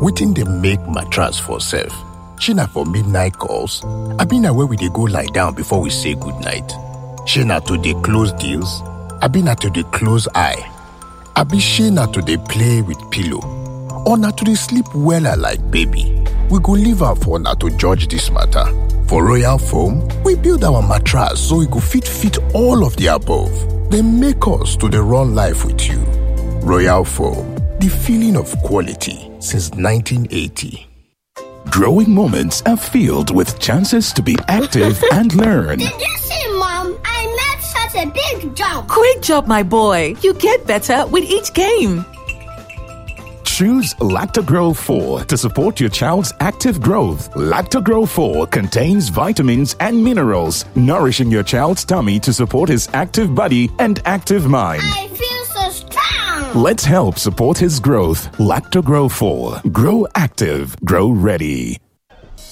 Wetin dey make mattress for sef? Shey na for midnight calls? Abi na where we dey go lie down before we say goodnight? Shey na to dey close deals? Abi na to dey close eye? Abi shey na to dey play with pillow? Or na to dey sleep wella like baby? We go leave am for una to judge dis matter. For Royal Foam, we build our mattress so e go fit all of the above. Dey make us to dey run life with you. Royal Foam, the feeling of quality since 1980. Growing moments are filled with chances to be active and learn. Did you see, Mom? I made such a big jump. Great job, my boy. You get better with each game. Choose Lactogro 4 to support your child's active growth. Lactogro 4 contains vitamins and minerals, nourishing your child's tummy to support his active body and active mind. I feel so strong. Let's help support his growth. Lactogro 4. Grow active. Grow ready.